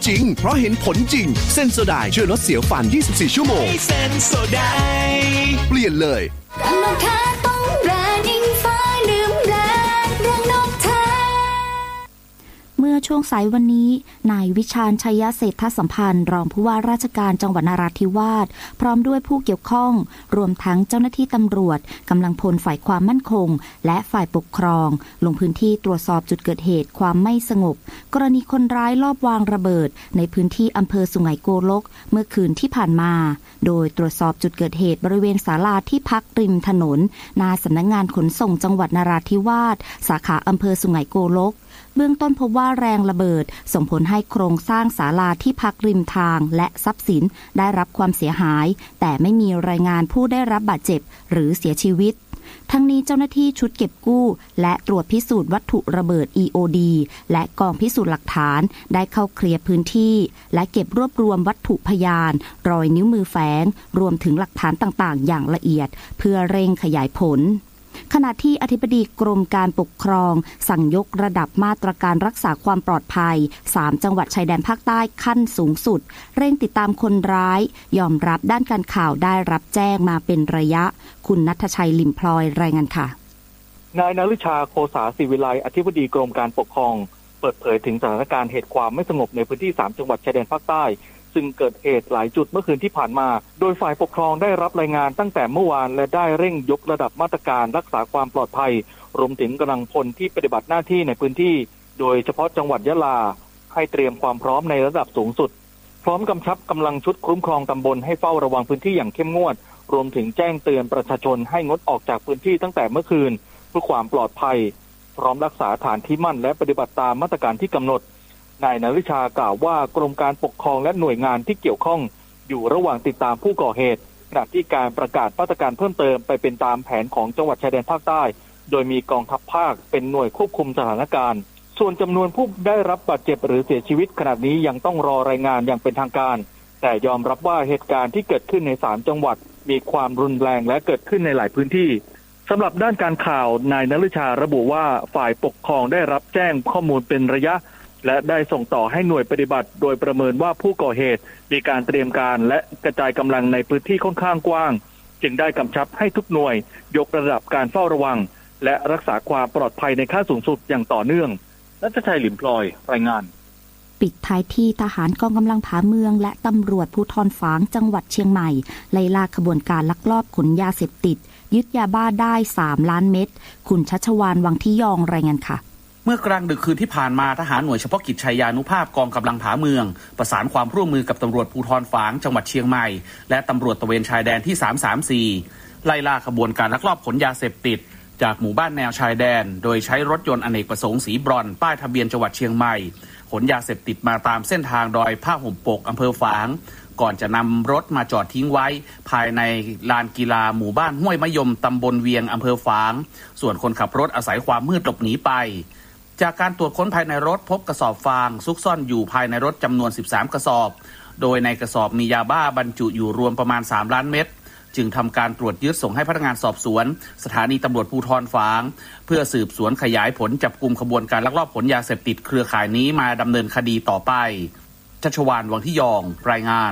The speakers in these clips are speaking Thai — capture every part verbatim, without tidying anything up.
จริงเพราะเห็นผลจริงเซนโซไดช่วยลดเสียวฟันยี่สิบสี่ชั่วโมงเซนโซไดเปลี่ยนเลยกำลังค่าต้องแบรนด์อิงฟ้าลืมแบรนด์เรื่องนกแท้เมื่อช่วงสายวันนี้นายวิชาญชัยเศรษฐสัมพันธ์รองผู้ว่าราชการจังหวัดนราธิวาสพร้อมด้วยผู้เกี่ยวข้องรวมทั้งเจ้าหน้าที่ตำรวจกำลังพลฝ่ายความมั่นคงและฝ่ายปกครองลงพื้นที่ตรวจสอบจุดเกิดเหตุความไม่สงบกรณีคนร้ายลอบวางระเบิดในพื้นที่อำเภอสุไหงโกลกเมื่อคืนที่ผ่านมาโดยตรวจสอบจุดเกิดเหตุบริเวณศาลาที่พักริมถนนหน้าสำนักงานขนส่งจังหวัดนราธิวาสสาขาอำเภอสุไหงโกลกเบื้องต้นพบว่าแรงระเบิดส่งผลให้โครงสร้างศาลาที่พักริมทางและทรัพย์สินได้รับความเสียหายแต่ไม่มีรายงานผู้ได้รับบาดเจ็บหรือเสียชีวิตทั้งนี้เจ้าหน้าที่ชุดเก็บกู้และตรวจพิสูจน์วัตถุระเบิด อี โอ ดี และกองพิสูจน์หลักฐานได้เข้าเคลียร์พื้นที่และเก็บรวบรวมวัตถุพยานรอยนิ้วมือแฝงรวมถึงหลักฐานต่างๆอย่างละเอียดเพื่อเร่งขยายผลขณะที่อธิบดีกรมการปกครองสั่งยกระดับมาตรการรักษาความปลอดภัยสามจังหวัดชายแดนภาคใต้ขั้นสูงสุดเร่งติดตามคนร้ายยอมรับด้านการข่าวได้รับแจ้งมาเป็นระยะคุณณัฐชัยลิมพลอยรายงานค่ะนายนฤชาโคสาศิวิไลอธิบดีกรมการปกครองเปิดเผยถึงสถานการณ์เหตุความไม่สงบในพื้นที่สามจังหวัดชายแดนภาคใต้ซึ่งเกิดเหตุหลายจุดเมื่อคืนที่ผ่านมาโดยฝ่ายปกครองได้รับรายงานตั้งแต่เมื่อวานและได้เร่งยกระดับมาตรการรักษาความปลอดภัยรวมถึงกำลังพลที่ปฏิบัติหน้าที่ในพื้นที่โดยเฉพาะจังหวัดยะลาให้เตรียมความพร้อมในระดับสูงสุดพร้อมกำชับกำลังชุดคุ้มครองตำบลให้เฝ้าระวังพื้นที่อย่างเข้มงวดรวมถึงแจ้งเตือนประชาชนให้งดออกจากพื้นที่ตั้งแต่เมื่อคืนเพื่อความปลอดภัยพร้อมรักษาฐานที่มั่นและปฏิบัติตามมาตรการที่กำหนดนายนฤชากล่าวว่ากรมการปกครองและหน่วยงานที่เกี่ยวข้องอยู่ระหว่างติดตามผู้ก่อเหตุขณะที่การประกาศมาตรการเพิ่มเติมไปเป็นตามแผนของจังหวัดชายแดนภาคใต้โดยมีกองทัพภาคเป็นหน่วยควบคุมสถานการณ์ส่วนจำนวนผู้ได้รับบาดเจ็บหรือเสียชีวิตขณะนี้ยังต้องรอรายงานอย่างเป็นทางการแต่ยอมรับว่าเหตุการณ์ที่เกิดขึ้นในสามจังหวัดมีความรุนแรงและเกิดขึ้นในหลายพื้นที่สำหรับด้านการข่าวนายนฤชาระบุว่าฝ่ายปกครองได้รับแจ้งข้อมูลเป็นระยะและได้ส่งต่อให้หน่วยปฏิบัติโดยประเมินว่าผู้ก่อเหตุมีการเตรียมการและกระจายกำลังในพื้นที่ค่อนข้างกว้างจึงได้กำชับให้ทุกหน่วยยกระดับการเฝ้าระวังและรักษาความปลอดภัยในขั้นสูงสุดอย่างต่อเนื่องณัฐชัย ลิมพลอยรายงานปิดท้ายที่ทหารกองกำลังผาเมืองและตำรวจภูธรฝางจังหวัดเชียงใหม่ไล่ล่าขบวนการลักลอบขนยาเสพติดยึดยาบ้าได้สามล้านเม็ดคุณชัชวาลวังทิยองรายงานค่ะเมื่อกลางดึกคืนที่ผ่านมาทหารหน่วยเฉพาะกิจชัยยานุภาพกองกำลังผาเมืองประสานความร่วมมือกับตำรวจภูธรฝางจังหวัดเชียงใหม่และตำรวจตระเวนชายแดนที่สามสามสี่ไล่ล่าขบวนการลักลอบขนยาเสพติดจากหมู่บ้านแนวชายแดนโดยใช้รถยนต์อเนกประสงค์สีบรอนซ์ป้ายทะเบียนจังหวัดเชียงใหม่ขนยาเสพติดมาตามเส้นทางดอยผ้าห่มปกอำเภอฝางก่อนจะนำรถมาจอดทิ้งไว้ภายในลานกีฬาหมู่บ้านห้วยมะยมตำบลเวียงอำเภอฝางส่วนคนขับรถอาศัยความมืดหลบหนีไปจากการตรวจค้นภายในรถพบกระสอบฟางซุกซ่อนอยู่ภายในรถจำนวนสิบสามกระสอบโดยในกระสอบมียาบ้าบรรจุอยู่รวมประมาณสามล้านเม็ดจึงทำการตรวจยึดส่งให้พนักงานสอบสวนสถานีตำรวจภูธรฝางเพื่อสืบสวนขยายผลจับกุมขบวนการลักลอบขนยาเสพติดเครือข่ายนี้มาดำเนินคดีต่อไปชัชวาล วังทิยองรายงาน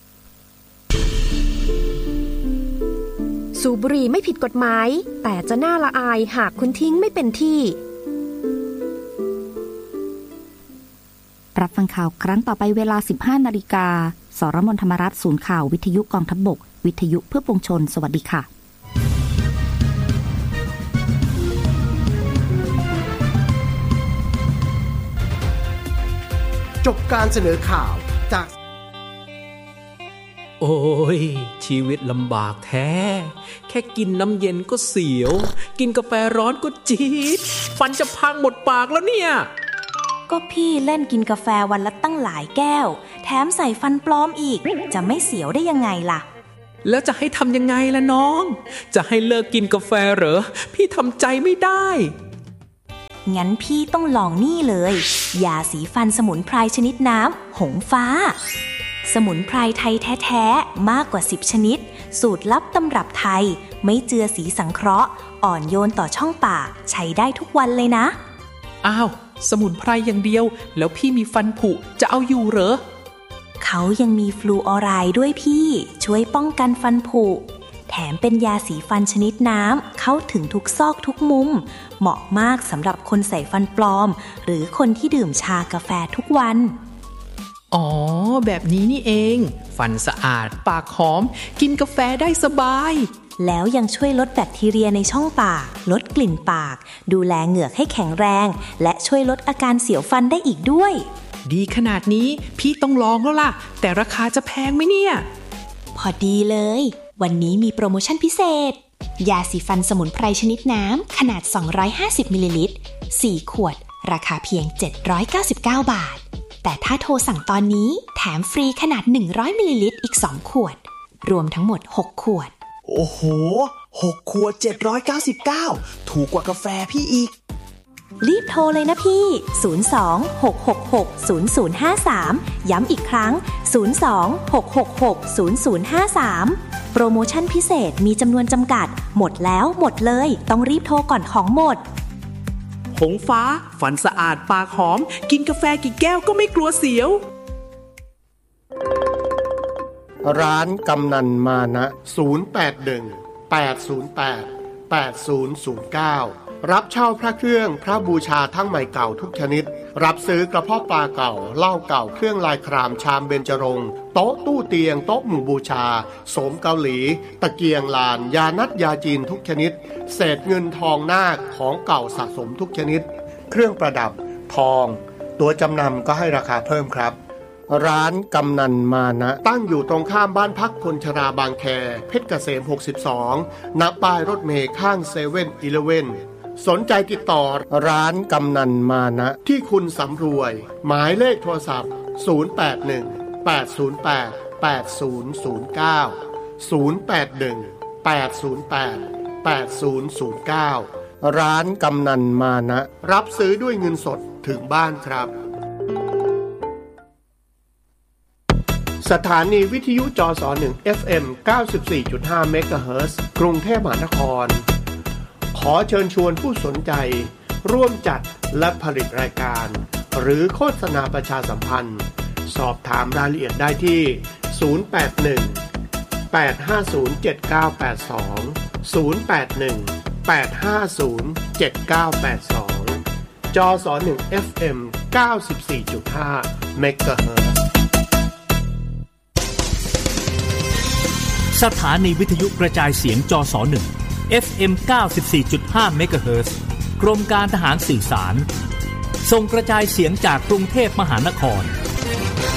สูบบุหรี่ไม่ผิดกฎหมายแต่จะน่าละอายหากคุณทิ้งไม่เป็นที่รับฟังข่าวครั้งต่อไปเวลา สิบห้านาฬิกา สรมนธรรมรัฐศูนย์ข่าววิทยุกองทัพบกวิทยุเพื่อปวงชนสวัสดีค่ะจบการเสนอข่าวจากโอ้ยชีวิตลำบากแท้แค่กินน้ำเย็นก็เสียวกินกาแฟร้อนก็จี๊ดฟันจะพังหมดปากแล้วเนี่ยก็พี่เล่นกินกาแฟวันละตั้งหลายแก้วแถมใส่ฟันปลอมอีกจะไม่เสียวได้ยังไงล่ะแล้วจะให้ทำยังไงล่ะน้องจะให้เลิกกินกาแฟเหรอพี่ทำใจไม่ได้งั้นพี่ต้องลองนี่เลยยาสีฟันสมุนไพรชนิดน้ำหงฟ้าสมุนไพรไทยแท้ๆมากกว่าสิบชนิดสูตรลับตำรับไทยไม่เจือสีสังเคราะห์อ่อนโยนต่อช่องปากใช้ได้ทุกวันเลยนะอ้าวสมุนไพรอย่างเดียวแล้วพี่มีฟันผุจะเอาอยู่เหรอเขายังมีฟลูออไรด์ด้วยพี่ช่วยป้องกันฟันผุแถมเป็นยาสีฟันชนิดน้ำเข้าถึงทุกซอกทุกมุมเหมาะมากสำหรับคนใส่ฟันปลอมหรือคนที่ดื่มชากาแฟทุกวันอ๋อแบบนี้นี่เองฟันสะอาดปากหอมกินกาแฟได้สบายแล้วยังช่วยลดแบคทีเรียในช่องปากลดกลิ่นปากดูแลเหงือกให้แข็งแรงและช่วยลดอาการเสียวฟันได้อีกด้วยดีขนาดนี้พี่ต้องลองแล้วล่ะแต่ราคาจะแพงไหมเนี่ยพอดีเลยวันนี้มีโปรโมชั่นพิเศษยาสีฟันสมุนไพรชนิดน้ำขนาดสองร้อยห้าสิบมิลลิลิตรสี่ขวดราคาเพียงเจ็ดร้อยเก้าสิบเก้าบาทแต่ถ้าโทรสั่งตอนนี้แถมฟรีขนาดหนึ่งร้อยมิลลิลิตรอีกสองขวดรวมทั้งหมดหกขวดโอ้โหหกขวดเจ็ดร้อยเก้าสิบเก้าถูกกว่ากาแฟพี่อีกรีบโทรเลยนะพี่ศูนย์ สอง หก หก หก ศูนย์ ศูนย์ ห้า สามย้ำอีกครั้งศูนย์ สอง หก หก หก ศูนย์ ศูนย์ ห้า สามโปรโมชั่นพิเศษมีจำนวนจำกัดหมดแล้วหมดเลยต้องรีบโทรก่อนของหมดหงฟ้าฟันสะอาดปากหอมกินกาแฟกี่แก้วก็ไม่กลัวเสียวร้านกำนันมานะศูนย์ แปด หนึ่ง แปด ศูนย์ แปด แปด ศูนย์ ศูนย์ เก้ารับเช่าพระเครื่องพระบูชาทั้งใหม่เก่าทุกชนิดรับซื้อกระเพาะปลาเก่าเหล้าเก่าเครื่องลายครามชามเบญจรงค์โต๊ะตู้เตียงโต๊ะหมู่บูชาโสมเกาหลีตะเกียงลานยานัดยาจีนทุกชนิดเศษเงินทองนาคของเก่าสะสมทุกชนิดเครื่องประดับทองตัวจำนำก็ให้ราคาเพิ่มครับร้านกำนันมานะตั้งอยู่ตรงข้ามบ้านพักคนชราบางแคเพชรเกษมหกสิบสองณป้ายรถเมล์ข้างเซเว่นอีเลฟเว่นสนใจติดต่อร้านกำนันมานะที่คุณสำรวยหมายเลขโทรศัพท์ศูนย์ แปด หนึ่ง แปด ศูนย์ แปด แปด ศูนย์ ศูนย์ เก้า ศูนย์ แปด หนึ่ง แปด ศูนย์ แปด แปด ศูนย์ ศูนย์ เก้าร้านกำนันมานะรับซื้อด้วยเงินสดถึงบ้านครับสถานีวิทยุจสหนึ่ง เอฟ เอ็ม เก้าสิบสี่จุดห้า เมกะเฮิรตซ์กรุงเทพมหานครขอเชิญชวนผู้สนใจร่วมจัดและผลิตรายการหรือโฆษณาประชาสัมพันธ์สอบถามรายละเอียดได้ที่ศูนย์ แปด หนึ่ง แปด ห้า ศูนย์ เจ็ด เก้า แปด สอง ศูนย์ แปด หนึ่ง แปด ห้า ศูนย์ เจ็ด เก้า แปด สองจสหนึ่ง เอฟ เอ็ม เก้าสิบสี่จุดห้า เมกะเฮิรตซ์สถานีวิทยุกระจายเสียงจสหนึ่ง เอฟ เอ็ม เก้าสิบสี่จุดห้า เมกะเฮิรตซ์กรมการทหารสื่อสารส่งกระจายเสียงจากกรุงเทพมหานคร